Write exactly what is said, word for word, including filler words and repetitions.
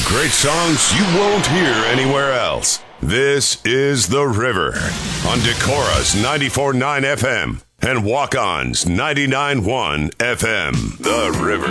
Great songs you won't hear anywhere else. This is The River on Decorah's ninety-four point nine F M and Walk-On's ninety-nine point one F M. The River.